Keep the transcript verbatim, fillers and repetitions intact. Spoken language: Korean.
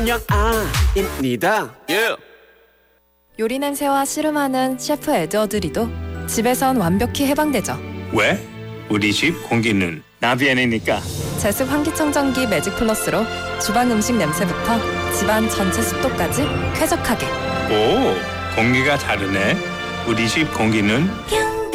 안녕아입니다. 예. 요리 냄새와 씨름하는 셰프 에드워드리도 집에선 완벽히 해방되죠. 왜? 우리 집 공기는 나비엔이니까. 제습 환기청정기 매직 플러스로 주방 음식 냄새부터 집안 전체 습도까지 쾌적하게. 오, 공기가 다르네. 우리 집 공기는